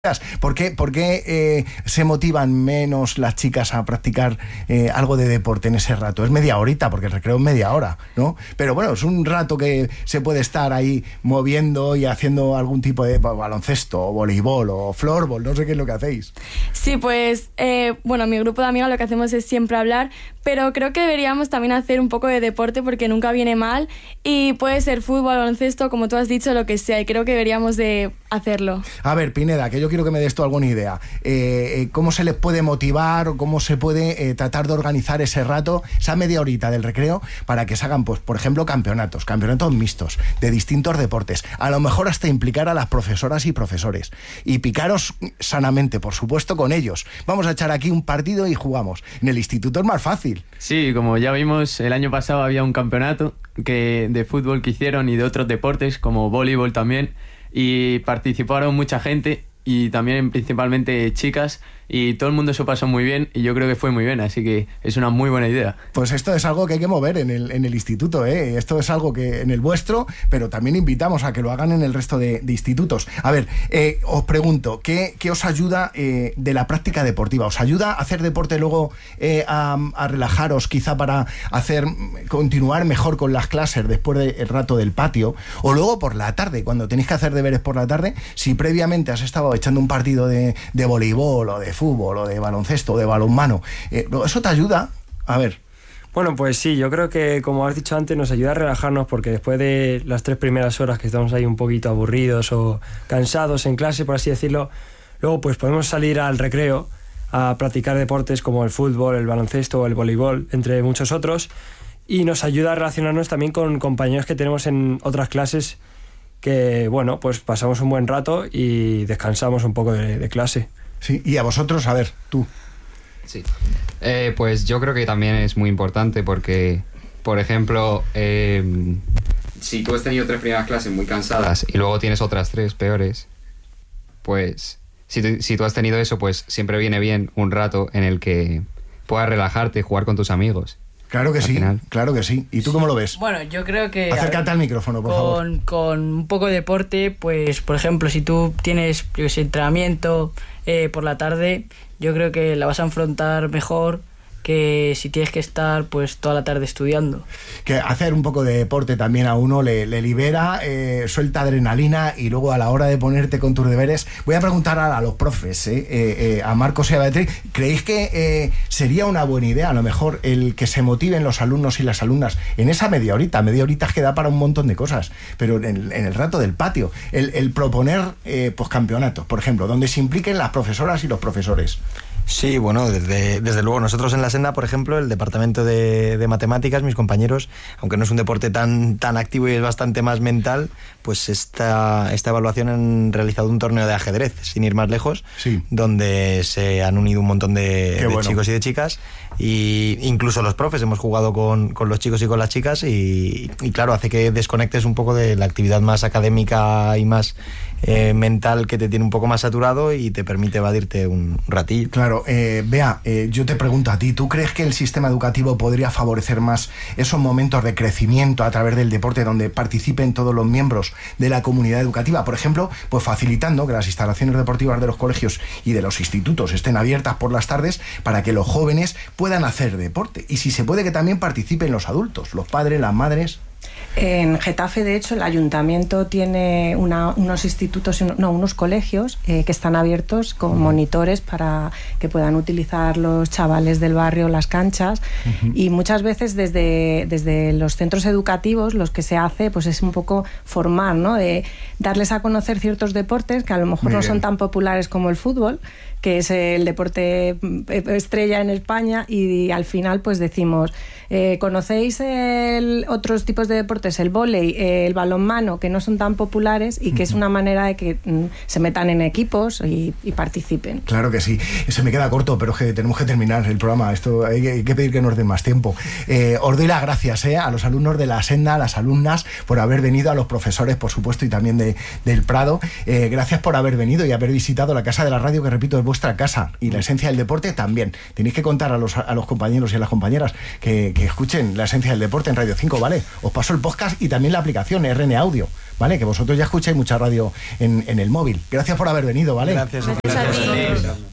¿Por qué se motivan menos las chicas a practicar algo de deporte en ese rato? Es media horita, porque el recreo es media hora, ¿no? Pero bueno, es un rato que se puede estar ahí moviendo y haciendo algún tipo de baloncesto, o voleibol, o floorball, no sé qué es lo que hacéis. Sí, pues, bueno, mi grupo de amigas lo que hacemos es siempre hablar, pero creo que deberíamos también hacer un poco de deporte porque nunca viene mal, y puede ser fútbol, baloncesto, como tú has dicho, lo que sea, y creo que deberíamos de hacerlo. A ver, Pineda, que yo quiero que me des tú alguna idea. ¿Cómo se les puede motivar o cómo se puede tratar de organizar ese rato, esa media horita del recreo, para que se hagan, pues, por ejemplo, campeonatos mixtos de distintos deportes? A lo mejor hasta implicar a las profesoras y profesores. Y picaros sanamente, por supuesto, con ellos. Vamos a echar aquí un partido y jugamos. En el instituto es más fácil. Sí, como ya vimos, el año pasado había un campeonato de fútbol que hicieron y de otros deportes, como voleibol también, y participaron mucha gente y también principalmente chicas, y todo el mundo se pasó muy bien y yo creo que fue muy bien, así que es una muy buena idea. Pues esto es algo que hay que mover en el instituto, ¿eh? Esto es algo que en el vuestro, pero también invitamos a que lo hagan en el resto de institutos. A ver, os pregunto, ¿qué os ayuda de la práctica deportiva? ¿Os ayuda a hacer deporte luego a relajaros, quizá para continuar mejor con las clases después del rato del patio? O luego por la tarde, cuando tenéis que hacer deberes por la tarde, si previamente has estado echando un partido de voleibol o de fútbol o de baloncesto o de balonmano, ¿eso te ayuda? A ver. Bueno, pues sí, yo creo que, como has dicho antes, nos ayuda a relajarnos, porque después de las 3 primeras horas que estamos ahí un poquito aburridos o cansados en clase, por así decirlo, luego pues podemos salir al recreo a practicar deportes como el fútbol, el baloncesto o el voleibol, entre muchos otros, y nos ayuda a relacionarnos también con compañeros que tenemos en otras clases, que, bueno, pues pasamos un buen rato y descansamos un poco de clase. Sí, y a vosotros, a ver, tú. Sí, pues yo creo que también es muy importante porque, por ejemplo, si tú has tenido 3 primeras clases muy cansadas y luego tienes otras 3 peores, pues si tú has tenido eso, pues siempre viene bien un rato en el que puedas relajarte y jugar con tus amigos. Claro que sí, claro que sí. ¿Y tú cómo lo ves? Bueno, yo creo que... Acércate al micrófono, por favor. Con un poco de deporte, pues, por ejemplo, si tú tienes, yo qué sé, entrenamiento por la tarde, yo creo que la vas a afrontar mejor que si tienes que estar pues toda la tarde estudiando. Que hacer un poco de deporte también a uno le libera, suelta adrenalina, y luego a la hora de ponerte con tus deberes. Voy a preguntar a los profes, a Marcos y a Beatriz, ¿creéis que sería una buena idea a lo mejor el que se motiven los alumnos y las alumnas en esa media horita que da para un montón de cosas, pero en el rato del patio, el proponer pues campeonatos, por ejemplo, donde se impliquen las profesoras y los profesores? Sí, bueno, desde luego. Nosotros en la Senda, por ejemplo, el departamento de matemáticas, mis compañeros, aunque no es un deporte tan activo y es bastante más mental, pues esta evaluación han realizado un torneo de ajedrez, sin ir más lejos, sí, donde se han unido un montón de chicos y de chicas, y incluso los profes hemos jugado con los chicos y con las chicas, y claro, hace que desconectes un poco de la actividad más académica y más mental, que te tiene un poco más saturado y te permite evadirte un ratillo. Claro, Bea, yo te pregunto a ti, ¿tú crees que el sistema educativo podría favorecer más esos momentos de crecimiento a través del deporte donde participen todos los miembros de la comunidad educativa? Por ejemplo, pues facilitando que las instalaciones deportivas de los colegios y de los institutos estén abiertas por las tardes para que los jóvenes puedan hacer deporte, y si se puede que también participen los adultos, los padres, las madres. En Getafe, de hecho, el ayuntamiento tiene unos institutos, unos colegios que están abiertos con monitores para que puedan utilizar los chavales del barrio las canchas, y muchas veces desde los centros educativos lo que se hace pues es un poco formar, ¿no? Darles a conocer ciertos deportes que a lo mejor no son tan populares como el fútbol, que es el deporte estrella en España, y al final pues decimos, ¿conocéis otros tipos de deportes? El vóley, el balonmano, que no son tan populares y que es una manera de que se metan en equipos y participen. Claro que sí. Se me queda corto, pero que tenemos que terminar el programa. Esto hay que pedir que nos den más tiempo. Os doy las gracias a los alumnos de la Senda, a las alumnas, por haber venido, a los profesores, por supuesto, y también del Prado. Gracias por haber venido y haber visitado la Casa de la Radio, que repito, es vuestra casa, y la esencia del deporte también. Tenéis que contar a los compañeros y a las compañeras que escuchen la esencia del deporte en Radio 5, ¿vale? Os paso paso el podcast y también la aplicación RN Audio, ¿vale? Que vosotros ya escucháis mucha radio en el móvil. Gracias por haber venido, ¿vale? Gracias a ti.